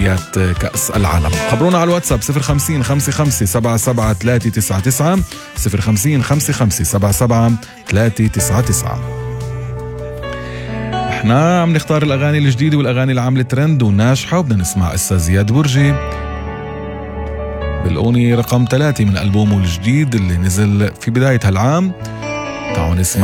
كأس العالم. خبرونا على الواتساب 050 55 77 399 050 55 77 399. احنا عم نختار الأغاني الجديدة والأغاني اللي عاملة ترند وناجحة، وبدنا نسمع إسا زياد برجي بالأغنية رقم 3 من ألبومه الجديد اللي نزل في بداية هالعام. تعالوا نسمع